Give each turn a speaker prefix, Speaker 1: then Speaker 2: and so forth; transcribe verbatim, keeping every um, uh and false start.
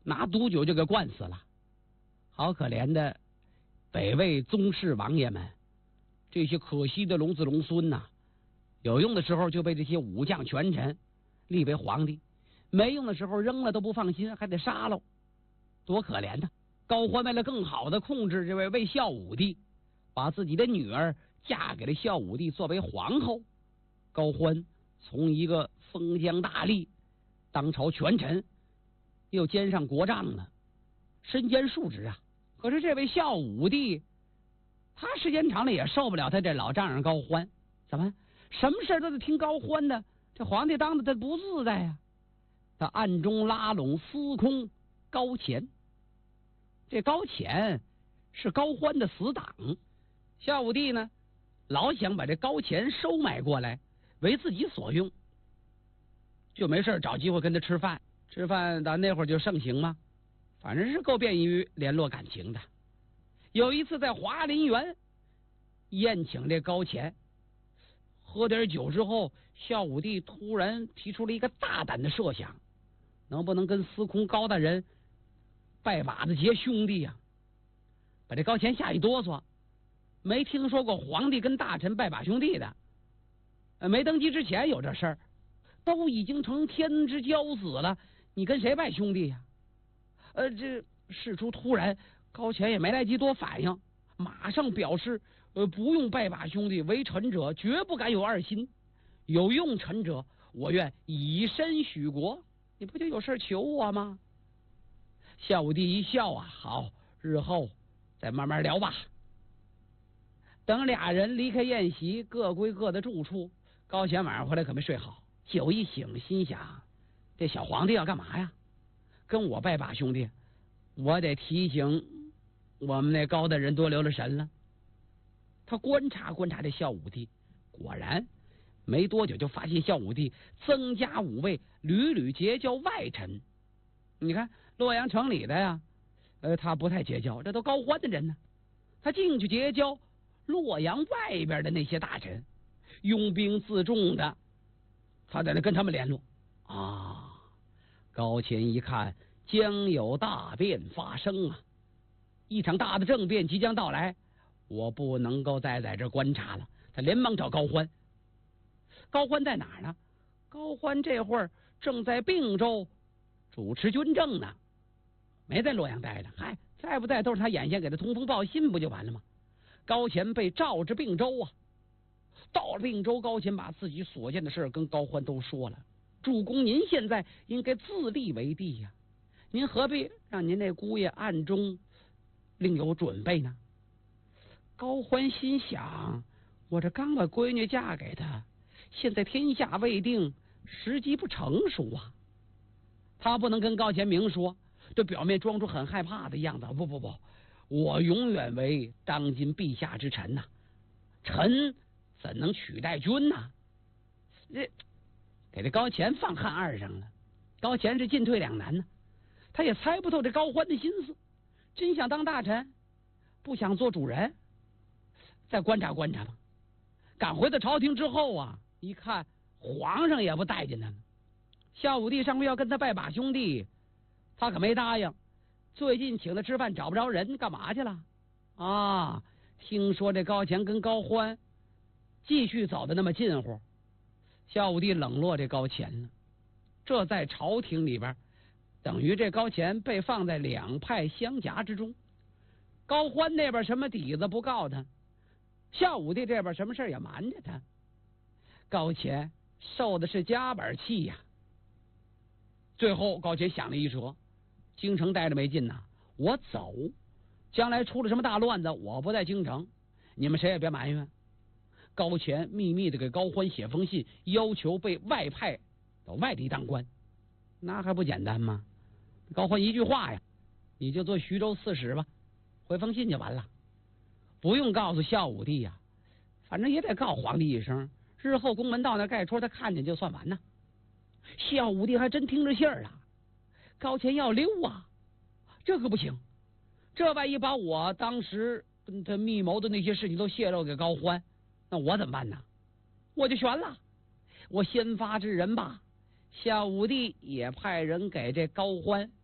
Speaker 1: 拿毒酒就给灌死了。好可怜的北魏宗室王爷们，这些可惜的龙子龙孙呐、啊，有用的时候就被这些武将权臣立为皇帝，没用的时候扔了都不放心，还得杀喽，多可怜呐！高欢为了更好的控制这位魏孝武帝，把自己的女儿嫁给了孝武帝作为皇后。高欢从一个封疆大吏、当朝权臣，又兼上国丈了，身兼数职啊。可是这位孝武帝，他时间长了也受不了他这老丈人高欢，怎么什么事都得听高欢的？这皇帝当的他不自在呀、啊。他暗中拉拢司空高乾，这高乾是高欢的死党。孝武帝呢，老想把这高乾收买过来为自己所用，就没事找机会跟他吃饭。吃饭到那会儿就盛行吗？反正是够便于联络感情的。有一次在华林园宴请这高乾，喝点酒之后，孝武帝突然提出了一个大胆的设想，能不能跟司空高大人拜把子结兄弟呀、啊？把这高乾吓一哆嗦，没听说过皇帝跟大臣拜把兄弟的，没登基之前有这事儿，都已经成天之骄子了，你跟谁拜兄弟呀、啊？呃，这事出突然，高乾也没来及多反应，马上表示，呃，不用拜把兄弟，为臣者绝不敢有二心，有用臣者，我愿以身许国。你不就有事求我吗？孝武帝一笑啊，好，日后再慢慢聊吧。等俩人离开宴席，各归各的住处。高乾晚上回来可没睡好，酒一醒，心想：这小皇帝要干嘛呀？跟我拜把兄弟，我得提醒我们那高大人多留了神了。他观察观察这孝武帝，果然没多久就发现孝武帝增加武卫，屡屡结交外臣。你看洛阳城里的呀，呃，他不太结交，这都高欢的人呢。他净去结交洛阳外边的那些大臣，拥兵自重的，他在那跟他们联络啊。高乾一看，将有大变发生啊！一场大的政变即将到来，我不能够再在这观察了。他连忙找高欢。高欢在哪儿呢？高欢这会儿正在并州主持军政呢，没在洛阳待着。嗨，在不在都是他眼线给他通风报信不就完了吗？高乾被召至并州啊，到了并州，高乾把自己所见的事跟高欢都说了。主公，您现在应该自立为帝呀、啊，您何必让您那姑爷暗中另有准备呢？高欢心想，我这刚把闺女嫁给他，现在天下未定，时机不成熟啊。他不能跟高乾明说，这表面装出很害怕的样子。不不不，我永远为当今陛下之臣呐、啊，臣怎能取代君呢、啊？这给这高乾放汉二上了。高乾是进退两难呢、啊，他也猜不透这高欢的心思，真想当大臣，不想做主人。再观察观察吧。赶回到朝廷之后啊，一看皇上也不待见他了。孝武帝上回要跟他拜把兄弟，他可没答应。最近请他吃饭找不着人，干嘛去了啊？听说这高乾跟高欢继续走的那么近乎，孝武帝冷落这高乾了。这在朝廷里边，等于这高乾被放在两派相夹之中。高欢那边什么底子不告他，孝武帝这边什么事也瞒着他。高乾受的是夹板气呀、啊。最后高乾想了一辙，京城待着没劲呐，我走，将来出了什么大乱子，我不在京城，你们谁也别埋怨。高乾秘密的给高欢写封信，要求被外派到外地当官，那还不简单吗？高欢一句话呀，你就做徐州刺史吧，回封信就完了，不用告诉孝武帝呀，反正也得告皇帝一声，日后宫门到那盖戳他看见就算完呢。孝武帝还真听着信儿了，高乾要溜啊，这可不行，这万一把我当时跟他密谋的那些事情都泄露给高欢，那我怎么办呢？我就悬了，我先发制人吧。孝武帝也派人给这高欢